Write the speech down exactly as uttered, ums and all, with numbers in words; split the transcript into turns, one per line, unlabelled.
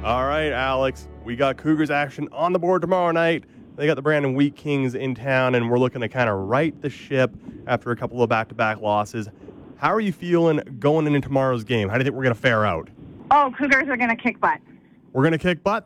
All right, Alex, we got Cougars action on the board tomorrow night. They got the Brandon Wheat Kings in town, and we're looking to kind of right the ship after a couple of back-to-back losses. How are you feeling going into tomorrow's game? How do you think we're going to fare out?
Oh, Cougars are going to kick butt.
We're going to kick butt?